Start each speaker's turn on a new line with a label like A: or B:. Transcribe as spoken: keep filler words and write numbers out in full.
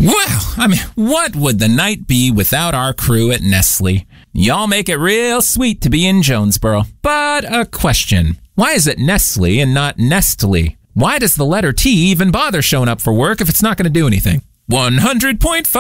A: Well, I mean, what would the night be without our crew at Nestle? Y'all make it real sweet to be in Jonesboro. But a question. Why is it Nestle and not Nestle? Why does the letter T even bother showing up for work if it's not going to do anything? one hundred point five